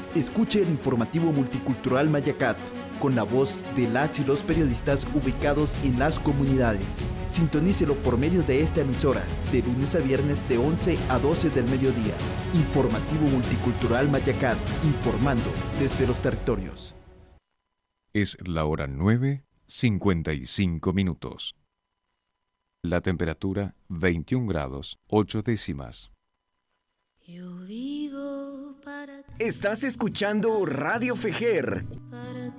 Escuche el informativo multicultural Mayacat, con la voz de las y los periodistas ubicados en las comunidades. Sintonícelo por medio de esta emisora, de lunes a viernes de 11 a 12 del mediodía. Informativo multicultural Mayacat, informando desde los territorios. Es la hora 9:55. La temperatura 21 grados 8 décimas. Yo vivo para ti. Estás escuchando Radio Fejer. Para